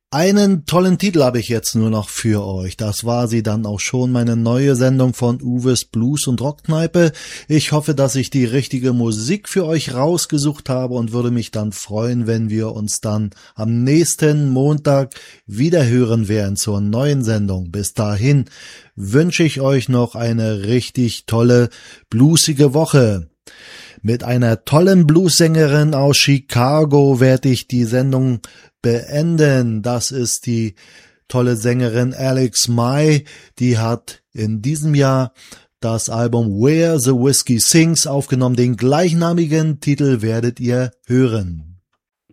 Einen tollen Titel habe ich jetzt nur noch für euch. Das war sie dann auch schon, meine neue Sendung von Uwes Blues- und Rockkneipe. Ich hoffe, dass ich die richtige Musik für euch rausgesucht habe und würde mich dann freuen, wenn wir uns dann am nächsten Montag wieder hören werden zur neuen Sendung. Bis dahin wünsche ich euch noch eine richtig tolle, bluesige Woche. Mit einer tollen Bluessängerin aus Chicago werde ich die Sendung beenden. Das ist die tolle Sängerin Alex Mai. Die hat in diesem Jahr das Album Where the Whiskey Sings aufgenommen. Den gleichnamigen Titel werdet ihr hören.